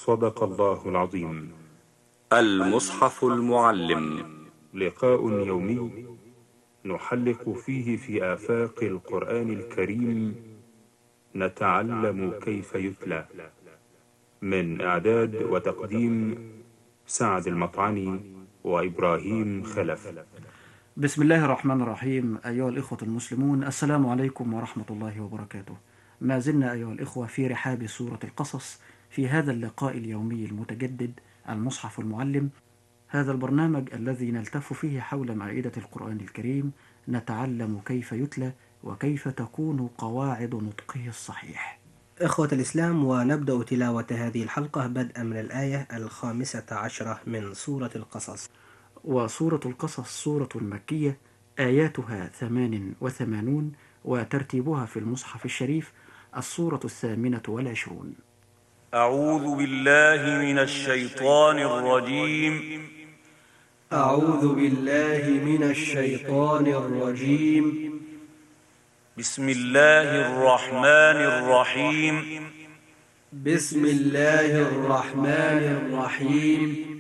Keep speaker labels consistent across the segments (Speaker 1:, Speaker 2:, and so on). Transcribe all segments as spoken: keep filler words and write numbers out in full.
Speaker 1: صدق الله العظيم.
Speaker 2: المصحف المعلم،
Speaker 1: لقاء يومي نحلق فيه في آفاق القرآن الكريم، نتعلم كيف يتلى. من إعداد وتقديم سعد المطعني وإبراهيم خلف.
Speaker 3: بسم الله الرحمن الرحيم. أيها الإخوة المسلمون، السلام عليكم ورحمة الله وبركاته. ما زلنا أيها الإخوة في رحاب سورة القصص في هذا اللقاء اليومي المتجدد، المصحف المعلم، هذا البرنامج الذي نلتف فيه حول مائدة القرآن الكريم، نتعلم كيف يتلى وكيف تكون قواعد نطقه الصحيح.
Speaker 4: إخوة الإسلام، ونبدأ تلاوة هذه الحلقة بدءا من الآية الخامسة عشرة من سورة القصص.
Speaker 3: وسورة القصص سورة مكية، آياتها ثمان وثمانون، وترتيبها في المصحف الشريف السورة الثامنة والعشرون.
Speaker 5: أعوذ بالله من الشيطان الرجيم.
Speaker 6: أعوذ بالله من الشيطان الرجيم.
Speaker 5: بسم الله الرحمن الرحيم.
Speaker 6: بسم الله الرحمن الرحيم.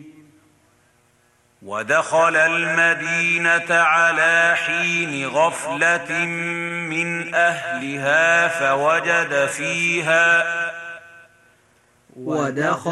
Speaker 5: ودخل المدينة على حين غفلة من أهلها فوجد فيها
Speaker 6: ودخل